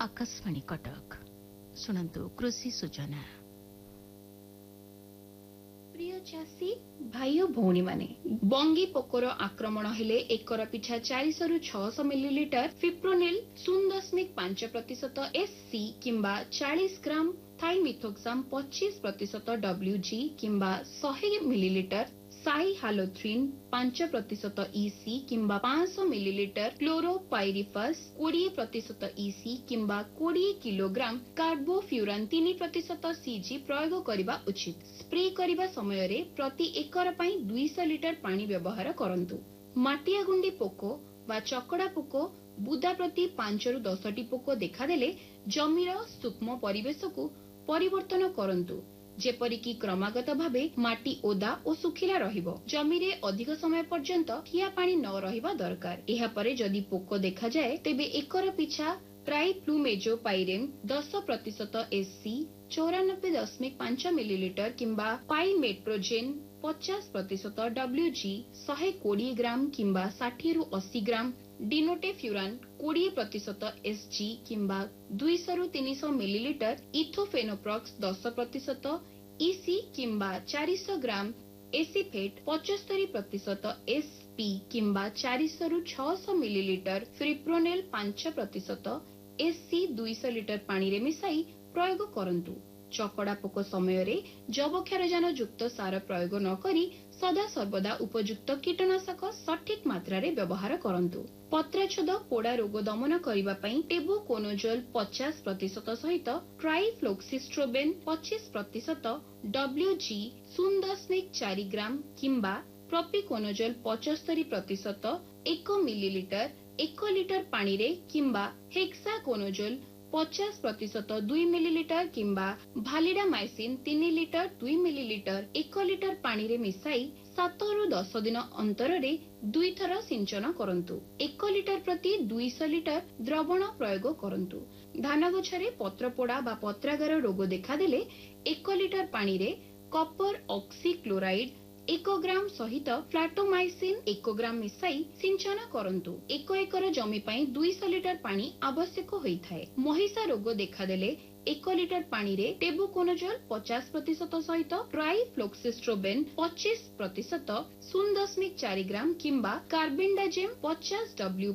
आकाशवाणी कटक शुणु कृषि सूचना। प्रिय चाषी भाई और भौणी माने बंगी पोकर आक्रमण हेले एकर पिछा 400 रु 600 मिलीलीटर फिप्रोनिल 0.5% एससी किंबा 40 ग्राम थाइमिथोक्साम 25% डब्ल्यूजी किंबा 100 मिलीलीटर साई हालोथ्रिन 5% ईसी किंबा 500 मिलीलीटर क्लोरोपाइरिफास 20% ईसी किंबा 20 किलोग्राम कार्बोफ्यूरान 3% सीजी प्रयोग करने उचित। स्प्रे करने समय रे प्रति एकर पई 200 लिटर पानी व्यवहार करंतु। माटिया गुंडी पोको बा चकड़ा पोको बुदा प्रति 5 रु 10 टी पोको देखादेले जमीर सूक्ष्म परिवेश को परिवर्तन करंतु, जेपरिकी क्रमागत भावे माटी ओदा और सुखिला रहिबो। जमीरे अधिक समय पर्यंत ठिया पानी न रहिबा दरकार। एहा परे जदि पोको देखा जाए तेबे एकर पिछा ट्राइफ्लूमेजोपाइरेम 10% एससी 94.5 मिलीलीटर किंबा पाइमेट्रोजेन 50% डब्ल्यूजी 120 ग्राम किंबा 60 रु 80 ग्राम डिनोटेफ्यूरान 20% एसजी किंबा 200 रु 300 मिलीलीटर इथोफेनोप्रॉक्स 10% ईसी किंबा 400 ग्राम एसिफेट 75% एसपी किंबा 400 रु 600 मिलीलीटर फ्रिप्रोनेल 5% एससी 200 लिटर पानी रे मिसाई प्रयोग करंतु। चकड़ा पोक समय रे जबक्षारजान युक्त सार प्रयोग न करी सदा सर्वदा उपयुक्त कीटनाशक सठिक मात्रा रे व्यवहार करंतु। पत्राछद पोड़ा रोग दमन करिबा पई टेबुकोनोजोल 50% सहित ट्राइफ्लोक्सिस्ट्रोबिन 25% डब्ल्यूजी 0.4 ग्राम किंबा प्रोपिकोनोजोल 75% 1 मिलीलीटर 1 लिटर पानी रे किंबा हेक्साकोनोजोल 50% 2 मिलीलीटर किंबा भालिडामाइसिन 3 लिटर 2 मिलीलीटर 1 लिटर पानी रे मिसाई 7 रु 10 दिन अंतर रे 2 थर सिंचन करंतु। 1 लिटर प्रति 200 लिटर द्रवण प्रयोग करंतु। धान गछरे पत्र पोड़ा बा पत्रागार रोग देखादेले 1 लिटर पानी रे कपर ऑक्सीक्लोराइड 1 ग्राम सहित फ्लाटोमाइसिन 1 ग्राम मिसाई सिंचन करंतु। 1 एकर जमी पई 200 लिटर पानी आवश्यक होइथाय। महिषा रोग देखादेले 1 लिटर पानी रे टेबुकोनोजोल 50% सहित ट्राइफ्लोक्सिस्ट्रोबिन 25% 0.4 ग्राम किंबा कार्बेंडाजिम 50 डब्ल्यू